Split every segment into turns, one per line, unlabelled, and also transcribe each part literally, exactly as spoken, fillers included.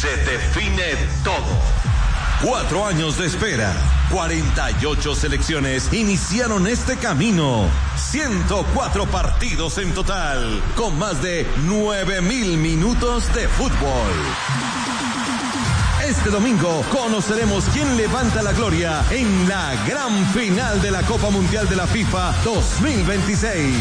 se define todo. Cuatro años de espera, cuarenta y ocho selecciones iniciaron este camino, ciento cuatro partidos en total, con más de nueve mil minutos de fútbol. Este domingo conoceremos quién levanta la gloria en la gran final de la Copa Mundial de la FIFA dos mil veintiséis.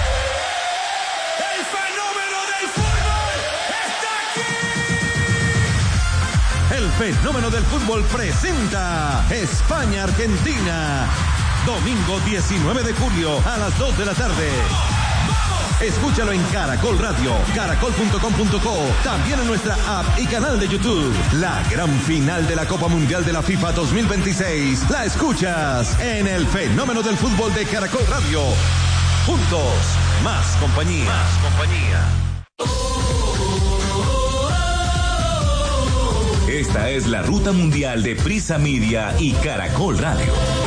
El fenómeno del fútbol presenta España-Argentina. Domingo diecinueve de julio a las dos de la tarde. Escúchalo en Caracol Radio, caracol punto com punto co, también en nuestra app y canal de YouTube. La gran final de la Copa Mundial de la FIFA dos mil veintiséis la escuchas en el fenómeno del fútbol de Caracol Radio. Juntos, más compañía. Más compañía. Esta es la ruta mundial de Prisa Media y Caracol Radio.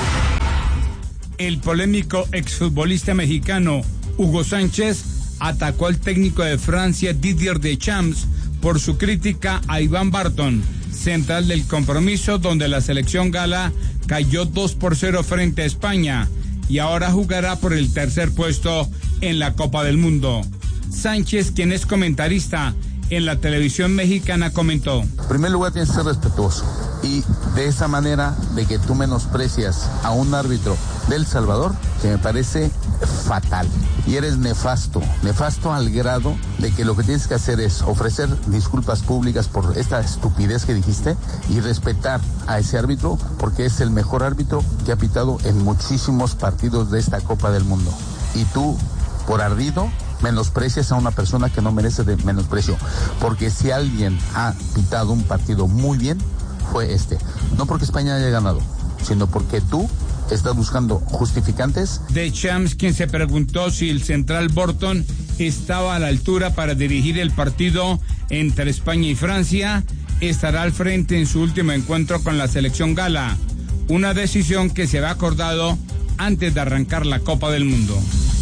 El polémico exfutbolista mexicano Hugo Sánchez atacó al técnico de Francia Didier Deschamps por su crítica a Iván Barton, central del compromiso donde la selección gala cayó dos por cero frente a España y ahora jugará por el tercer puesto en la Copa del Mundo. Sánchez, quien es comentarista en la televisión mexicana, comentó:
En primer lugar, tienes que ser respetuoso, y de esa manera de que tú menosprecias a un árbitro del Salvador, que me parece fatal, y eres nefasto, nefasto al grado de que lo que tienes que hacer es ofrecer disculpas públicas por esta estupidez que dijiste y respetar a ese árbitro, porque es el mejor árbitro que ha pitado en muchísimos partidos de esta Copa del Mundo, y tú, por ardido, menosprecias a una persona que no merece de menosprecio, porque si alguien ha pitado un partido muy bien, fue este. No porque España haya ganado, sino porque tú estás buscando justificantes.
Deschamps, quien se preguntó si el central Barton estaba a la altura para dirigir el partido entre España y Francia, estará al frente en su último encuentro con la selección gala, una decisión que se había acordado antes de arrancar la Copa del Mundo.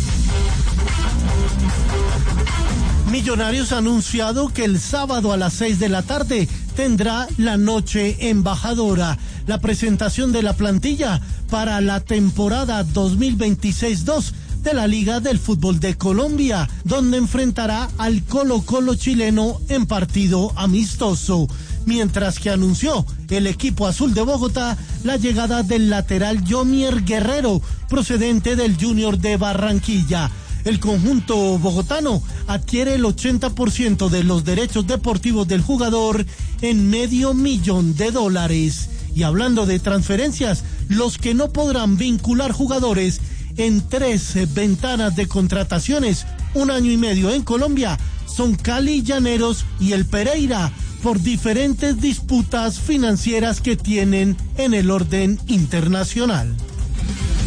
Millonarios ha anunciado que el sábado a las seis de la tarde tendrá la noche embajadora, la presentación de la plantilla para la temporada dos mil veintiséis dos de la Liga del Fútbol de Colombia, donde enfrentará al Colo-Colo chileno en partido amistoso, mientras que anunció el equipo azul de Bogotá la llegada del lateral Yomier Guerrero, procedente del Junior de Barranquilla. El conjunto bogotano adquiere el ochenta por ciento de los derechos deportivos del jugador en medio millón de dólares. Y hablando de transferencias, los que no podrán vincular jugadores en tres ventanas de contrataciones, un año y medio en Colombia, son Cali, Llaneros y el Pereira, por diferentes disputas financieras que tienen en el orden internacional.